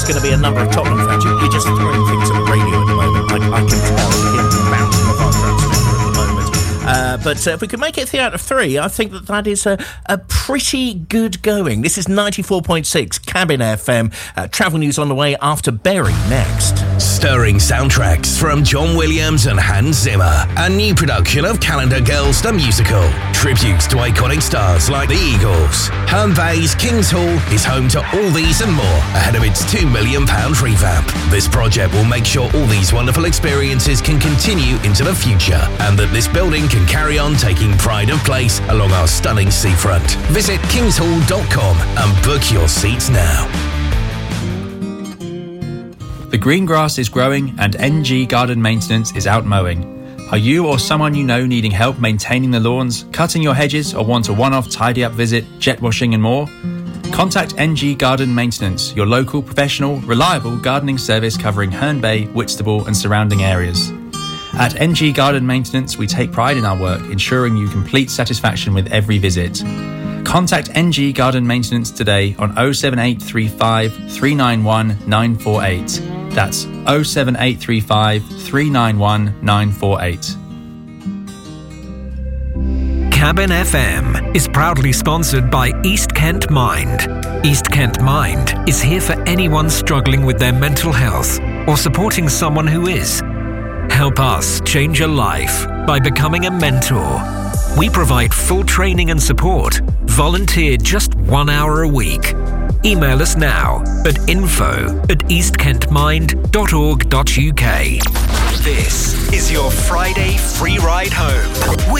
there's going to be a number of Tottenham fans. We're just throwing things at the radio at the moment. I can tell him bouncing off our transmitter at the moment. But if we could make it 3 out of 3, I think that is a pretty good going. This is 94.6 Cabin FM. Travel news on the way after Berry next. Stirring soundtracks from John Williams and Hans Zimmer. A new production of Calendar Girls the Musical. Tributes to iconic stars like the Eagles. Herne Bay's King's Hall is home to all these and more ahead of its £2 million revamp. This project will make sure all these wonderful experiences can continue into the future and that this building can carry on taking pride of place along our stunning seafront. Visit kingshall.com and book your seats now. The green grass is growing and NG Garden Maintenance is out mowing. Are you or someone you know needing help maintaining the lawns, cutting your hedges, or want a one-off tidy-up visit, jet washing and more? Contact NG Garden Maintenance, your local, professional, reliable gardening service covering Herne Bay, Whitstable and surrounding areas. At NG Garden Maintenance, we take pride in our work, ensuring you complete satisfaction with every visit. Contact NG Garden Maintenance today on 07835 391 948. That's 07835 391 948. Cabin FM is proudly sponsored by East Kent Mind. East Kent Mind is here for anyone struggling with their mental health or supporting someone who is. Help us change a life by becoming a mentor. We provide full training and support. Volunteer just 1 hour a week. Email us now at info@eastkentmind.org.uk. This is your Friday free ride home with